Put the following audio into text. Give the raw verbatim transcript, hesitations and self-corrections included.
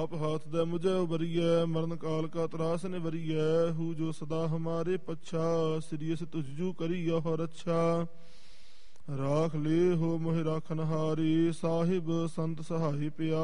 आप हाथ दे मुझे उबरिए, मरण काल का त्रास निवरिए। हूँ जो सदा हमारे पच्छा, सिरियस तुझजू करियो हो रच्छा। राख ले हो मोहि राखनहारी, साहिब संत सहाय पिया।